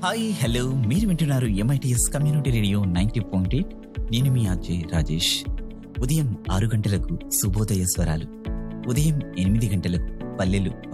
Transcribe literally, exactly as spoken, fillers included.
Hi hello మీరు వింటున్నారు MITS community radio ninety point eight. నేను మీ అజయ్ రాజేష్. ఉదయం ఆరు గంటలకు శుభోదయ స్వరాలు, ఉదయం ఎనిమిది గంటలకు పల్లెలు